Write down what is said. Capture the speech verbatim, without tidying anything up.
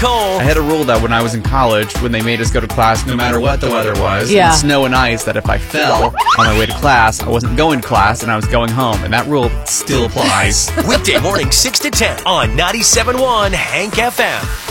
Cole. I had a rule that when I was in college, when they made us go to class no matter what the weather was, Yeah. and snow and ice, that if I fell on my way to class, I wasn't going to class and I was going home. And that rule still applies. Weekday morning six to ten on ninety-seven point one Hank F M.